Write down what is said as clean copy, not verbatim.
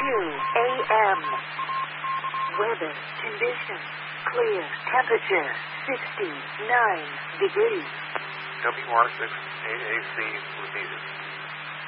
a.m. Weather conditions clear. Temperature 69 degrees. WR6 8AC repeated.